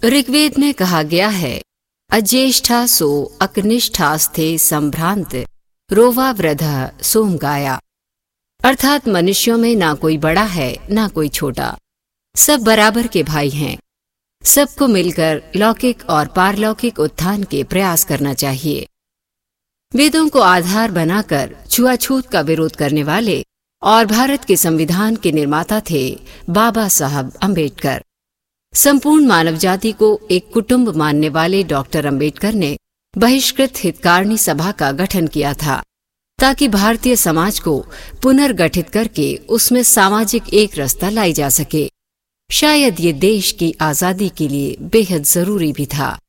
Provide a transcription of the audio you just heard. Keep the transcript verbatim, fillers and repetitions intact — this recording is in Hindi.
ऋग्वेद में कहा गया है, अज्येष्ठा सो अकनिष्ठास्थे संभ्रांत रोवा वृद्ध सोम गाया। अर्थात मनुष्यों में ना कोई बड़ा है ना कोई छोटा, सब बराबर के भाई हैं। सबको मिलकर लौकिक और पारलौकिक उत्थान के प्रयास करना चाहिए। वेदों को आधार बनाकर छुआछूत का विरोध करने वाले और भारत के संविधान के निर्माता थे बाबा साहब अम्बेडकर। संपूर्ण मानव जाति को एक कुटुंब मानने वाले डॉक्टर अम्बेडकर ने बहिष्कृत हितकारिणी सभा का गठन किया था, ताकि भारतीय समाज को पुनर्गठित करके उसमें सामाजिक एक रस्ता लाई जा सके। शायद ये देश की आजादी के लिए बेहद जरूरी भी था।